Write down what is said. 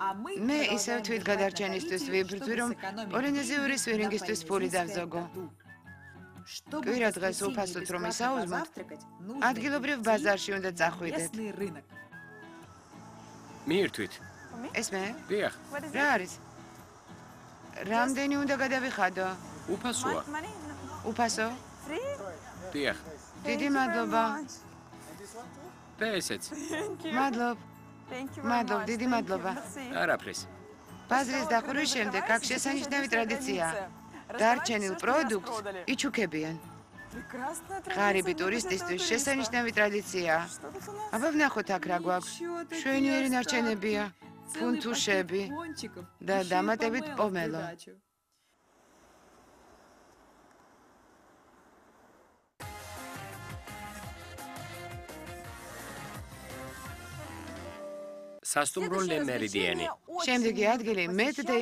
მე ისევ თვითგადარჩენისთვის ვიბრძვი, რომ პოლინეზიური სვირინგისთვის ფული დავზოგო. კვირა დღეს უფასოდ რომ ისაუზმოთ, ადგილობრივ ბაზარში უნდა წახვიდეთ. მიირთვით. ეს მე? დიახ. რა არის? რამდენი უნდა გადავიხადო? უფასოა. უფასო? დიახ. დიდი მადლობა. და ესეც. მადლობ. მადლობ, დიდი მადლობა. არაფრის. ბაზრის დახურვის შემდეგ აქ შესანიშნავი ტრადიციაა. დარჩენილ პროდუქტს იჩუქებიან. ღარიბი ტურისტისთვის შესანიშნავი ტრადიციაა. აბა ვნახოთ აქ რა გვაქვს. შვენიერი ნარჩენებია, ფუნთუშები და დამატებით პომელო. სასტუმრო ლე მერიდიანი. შემდეგი ადგილი მეტ